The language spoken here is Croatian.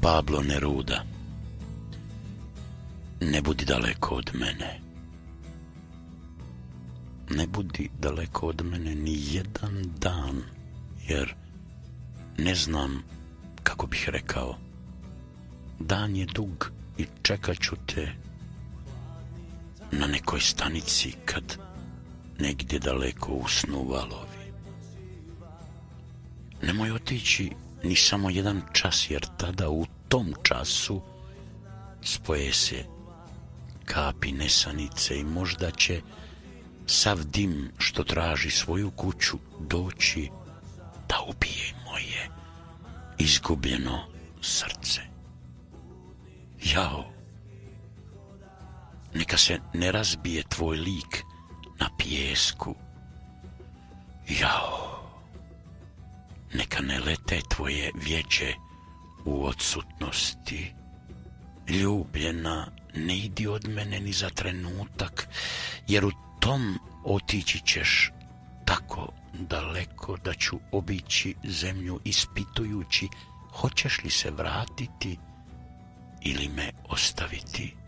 Pablo Neruda. Ne budi daleko od mene. Ne budi daleko od mene ni jedan dan, jer ne znam kako bih rekao. Dan je dug i čekat ću te na nekoj stanici kad negdje daleko usnu valovi. Nemoj otići ni samo jedan čas, jer tada u tom času spoje se kapi nesanice i možda će sav dim što traži svoju kuću doći da ubije moje izgubljeno srce. Jao, neka se ne razbije tvoj lik na pijesku. Jao, neka ne lete tvoje vijeće u odsutnosti. Ljubljena, ne idi od mene ni za trenutak, jer u tom otići ćeš tako daleko da ću obići zemlju ispitujući hoćeš li se vratiti ili me ostaviti.